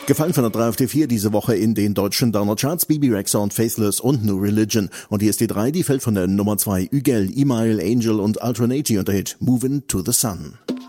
Gefallen von der 3 auf die 4 diese Woche in den deutschen Downer-Charts, Bebe Rexha und Faithless und New Religion. Und hier ist die 3, die fällt von der Nummer 2, Ügel, Email, Angel und Altronati und der Hit Movin' to the Sun.